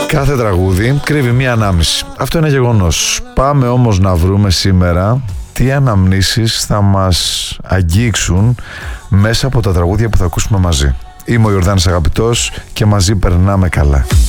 Κάθε τραγούδι κρύβει μία ανάμνηση. Αυτό είναι γεγονός. Πάμε όμως να βρούμε σήμερα τι αναμνήσεις θα μας αγγίξουν μέσα από τα τραγούδια που θα ακούσουμε μαζί. Είμαι ο Ιορδάνης Αγαπητός και μαζί περνάμε καλά.